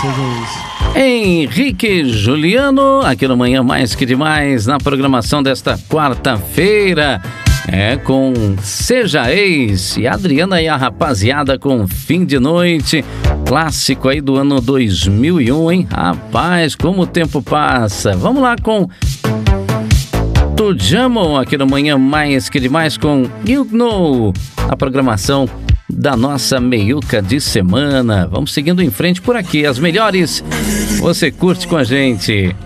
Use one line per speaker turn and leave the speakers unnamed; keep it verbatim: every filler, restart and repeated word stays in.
seja isso.
Henrique Juliano, aqui no Manhã Mais Que Demais, na programação desta quarta-feira, é com Seja Ex e Adriana e a rapaziada com Fim de Noite, clássico aí do ano dois mil e um, hein? Rapaz, como o tempo passa. Vamos lá com Tujamo, aqui no Manhã Mais Que Demais com You Know, a programação da nossa meiuca de semana. Vamos seguindo em frente por aqui, as melhores você curte com a gente.